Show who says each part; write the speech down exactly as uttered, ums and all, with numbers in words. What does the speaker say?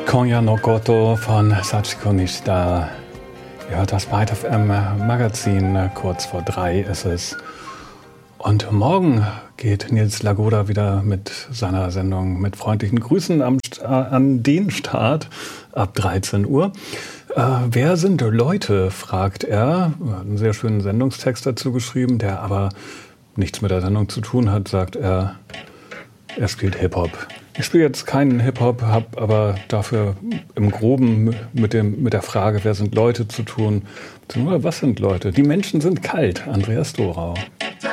Speaker 1: Konya no Koto von Sachiko Nishida. Ihr hört das Byte F M Magazin, kurz vor drei ist es. Und morgen geht Nils Lagoda wieder mit seiner Sendung mit freundlichen Grüßen am, an den Start ab dreizehn Uhr. Äh, wer sind Leute, fragt er. Er hat einen sehr schönen Sendungstext dazu geschrieben, der aber nichts mit der Sendung zu tun hat, sagt er. Er spielt Hip-Hop. Ich spiele jetzt keinen Hip-Hop, habe aber dafür im Groben mit, dem, mit der Frage, wer sind Leute zu tun. Was sind Leute? Die Menschen sind kalt. Andreas Dorau.